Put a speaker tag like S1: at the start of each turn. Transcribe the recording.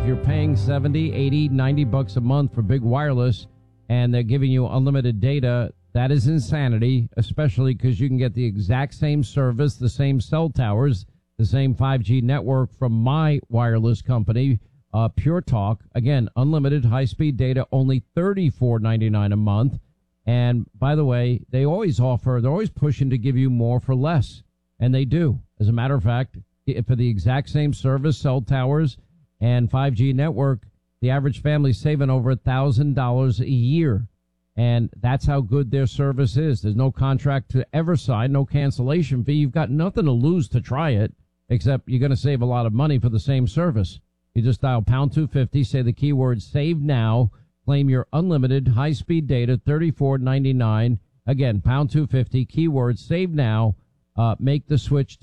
S1: you're paying 70, 80, 90 bucks a month for big wireless and they're giving you unlimited data, that is insanity, especially because you can get the exact same service, the same cell towers, the same 5G network from my wireless company, Pure Talk. Again, unlimited high-speed data, only $34.99 a month. And by the way, they're always pushing to give you more for less. And they do. As a matter of fact, for the exact same service, cell towers, and 5G network, the average family's saving over $1,000 a year. And that's how good their service is. There's no contract to ever sign, no cancellation fee. You've got nothing to lose to try it, except you're going to save a lot of money for the same service. You just dial pound 250, say the keyword save now, claim your unlimited high-speed data, $34.99. Again, pound 250, keyword save now, make the switch